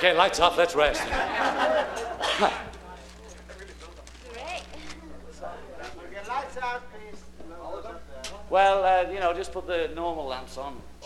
Okay, lights off, let's rest. Great. Lights out, please. Well, just put the normal lamps on.